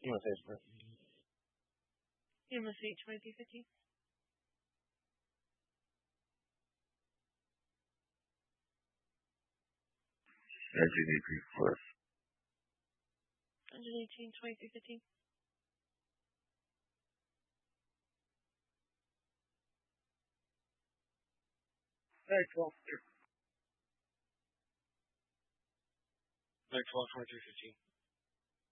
USA Spring. USA 2315. 1918 plus. 118 2315. 12. 12 2315.